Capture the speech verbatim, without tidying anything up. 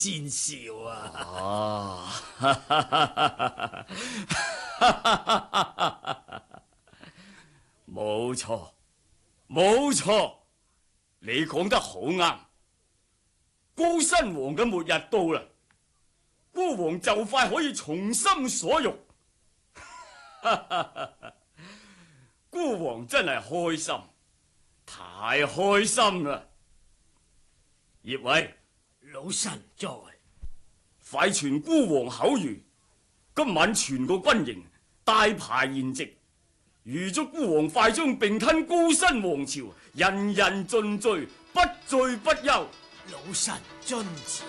先兆啊！ 哦，冇錯，冇錯，你講得好啱。高辛王嘅末日到啦，孤王就快可以從心所欲。孤王真係開心，太開心啦！葉偉， 老臣在， 快傳孤王口諭，今晚全個軍營大排筵席，預祝孤王快將併吞高辛王朝，人人盡醉，不醉不休。 老臣遵旨。